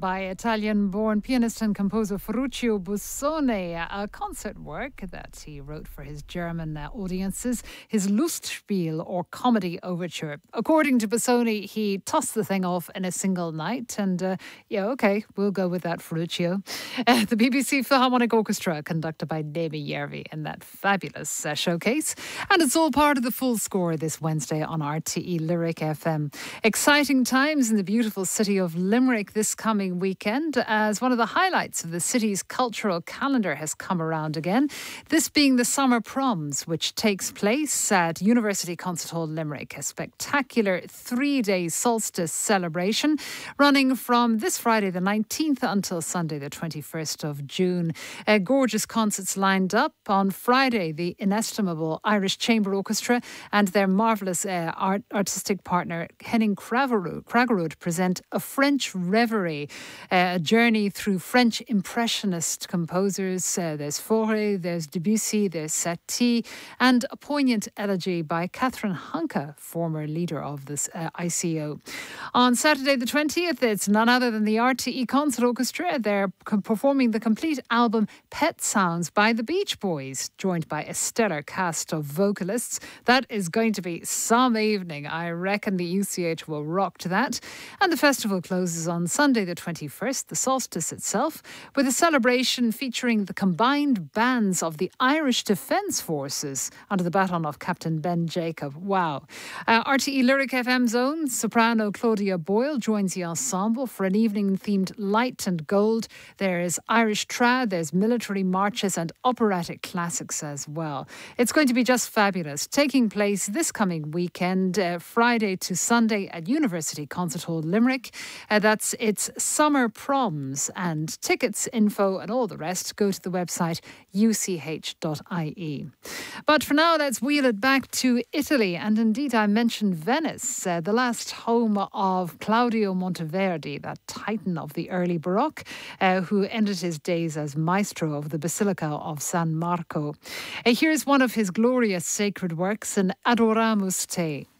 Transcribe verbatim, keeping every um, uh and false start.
by Italian-born pianist and composer Ferruccio Busoni, a concert work that he wrote for his German uh, audiences, his Lustspiel, or comedy overture. According to Busoni, he tossed the thing off in a single night, and uh, yeah, okay, we'll go with that, Ferruccio. Uh, the B B C Philharmonic Orchestra, conducted by Demi Järvi in that fabulous uh, showcase, and it's all part of the full score this Wednesday on R T E Lyric F M. Exciting times in the beautiful city of Limerick this coming weekend, as one of the highlights of the city's cultural calendar has come around again. This being the Summer Proms, which takes place at University Concert Hall Limerick, a spectacular three-day solstice celebration running from this Friday the nineteenth until Sunday the twenty-first of June. Uh, gorgeous concerts lined up. On Friday, the inestimable Irish Chamber Orchestra and their marvellous uh, art, artistic partner Henning Kragerud present a French reverie, uh, a journey through French Impressionist composers. Uh, there's Fauré, there's Debussy, there's Satie, and a poignant elegy by Catherine Hanke, former leader of this uh, I C O. On Saturday the twentieth, it's none other than the R T E Concert Orchestra. They're co- performing the complete album Pet Sounds by the Beach Boys, joined by a stellar cast of vocalists. That is going to be some evening. I reckon the U C H will rock to that. And the festival closes on Sunday the twenty-first, the solstice itself, with a celebration featuring the combined bands of the Irish Defence Forces under the baton of Captain Ben Jacob. Wow. Uh, R T E Lyric F M's own soprano Claudia Boyle joins the ensemble for an evening themed light and gold. There is Irish trad, there's military marches and operatic classics as well. It's going to be just fabulous. Taking place this coming weekend, uh, Friday to Sunday at University Concert Hall Limerick. Uh, that's its Summer Proms, and tickets, info and all the rest go to the website u c h dot i e. But for now, let's wheel it back to Italy. And indeed, I mentioned Venice, uh, the last home of Claudio Monteverdi, that titan of the early Baroque, uh, who ended his days as maestro of the Basilica of San Marco. Uh, here's one of his glorious sacred works, an Adoramus Te.